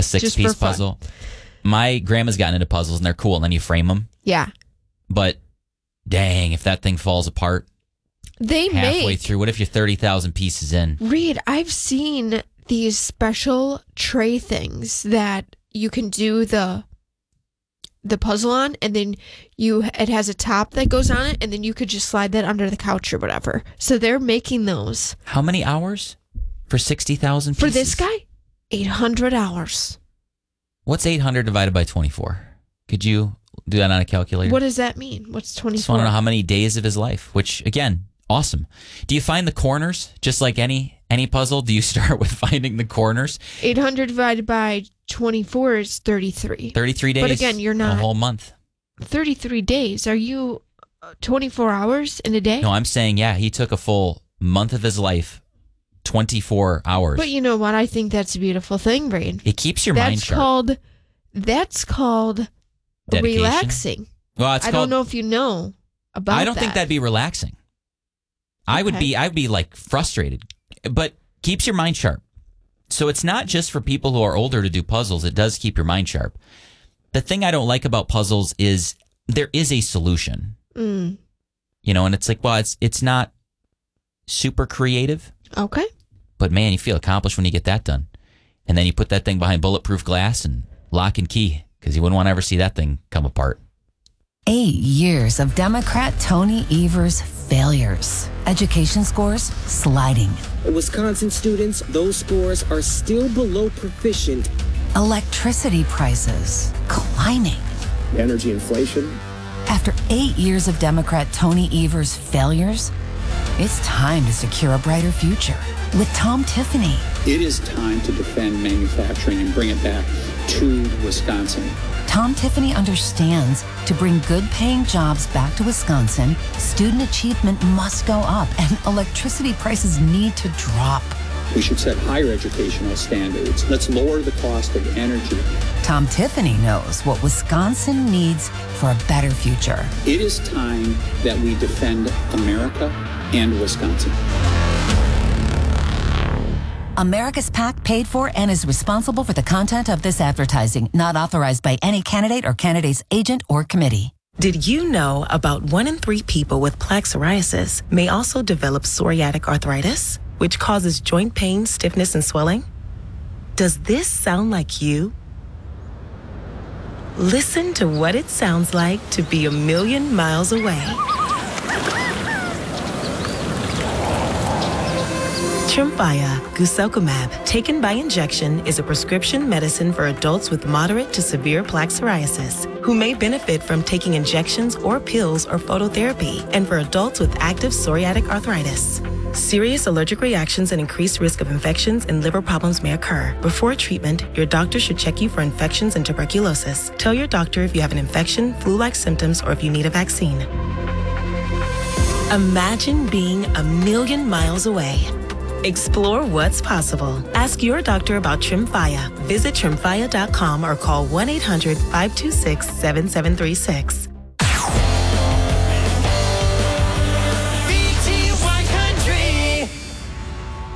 a 6-piece for fun. puzzle. My grandma's gotten into puzzles, and they're cool, and then you frame them. Yeah. But dang, if that thing falls apart They halfway make... through, what if you're 30,000 pieces in? Reed, I've seen these special tray things that you can do the puzzle on, and then it has a top that goes on it, and then you could just slide that under the couch or whatever. So they're making those. How many hours for 60,000 pieces? For this guy, 800 hours. What's 800 divided by 24? Could you do that on a calculator? What does that mean? What's 24? Just want to know how many days of his life, which, again, awesome. Do you find the corners, just like any puzzle? Do you start with finding the corners? 800 divided by 24 is 33. 33 days. But again, you're not... A whole month. 33 days. Are you 24 hours in a day? No, I'm saying, yeah, he took a full month of his life, 24 hours. But you know what? I think that's a beautiful thing, Brain. It keeps your mind sharp. That's called Dedication? relaxing. Well, I don't know if you know about that. I don't think that'd be relaxing. I'd be like frustrated, but keeps your mind sharp. So it's not just for people who are older to do puzzles. It does keep your mind sharp. The thing I don't like about puzzles is there is a solution. Mm. You know, and it's like, well, it's not super creative. Okay. But man, you feel accomplished when you get that done. And then you put that thing behind bulletproof glass and lock and key, because you wouldn't want to ever see that thing come apart. 8 years of Democrat Tony Evers' failures. Education scores sliding. Wisconsin students, those scores are still below proficient. Electricity prices climbing. Energy inflation. After 8 years of Democrat Tony Evers' failures, it's time to secure a brighter future with Tom Tiffany. It is time to defend manufacturing and bring it back to Wisconsin. Tom Tiffany understands to bring good-paying jobs back to Wisconsin, student achievement must go up and electricity prices need to drop. We should set higher educational standards. Let's lower the cost of energy. Tom Tiffany knows what Wisconsin needs for a better future. It is time that we defend America and Wisconsin. America's PAC paid for and is responsible for the content of this advertising, not authorized by any candidate or candidate's agent or committee. Did you know about 1 in 3 people with plaque psoriasis may also develop psoriatic arthritis, which causes joint pain, stiffness, and swelling? Does this sound like you? Listen to what it sounds like to be a million miles away. Tremfya guselkumab, taken by injection, is a prescription medicine for adults with moderate to severe plaque psoriasis who may benefit from taking injections or pills or phototherapy, and for adults with active psoriatic arthritis. Serious allergic reactions and increased risk of infections and liver problems may occur. Before treatment, your doctor should check you for infections and tuberculosis. Tell your doctor if you have an infection, flu-like symptoms, or if you need a vaccine. Imagine being a million miles away. Explore what's possible. Ask your doctor about Tremfya. Visit Tremfya.com or call 1-800-526-7736.